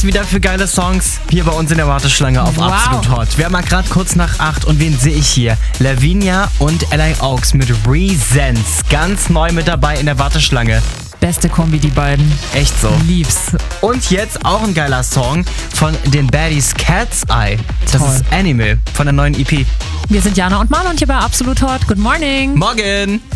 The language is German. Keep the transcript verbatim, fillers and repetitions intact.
wieder für geile Songs hier bei uns in der Warteschlange auf Wow. Absolut Hot. Wir haben mal gerade kurz nach acht und wen sehe ich hier? Lavinia und L A Oaks mit Reasons. Ganz neu mit dabei in der Warteschlange. Beste Kombi, die beiden. Echt so. Lieb's. Und jetzt auch ein geiler Song von den Baddies, Cat's Eye. Das Toll. ist Animal von der neuen E P. Wir sind Jana und Marlon hier bei Absolut Hot. Good morning. Morgen!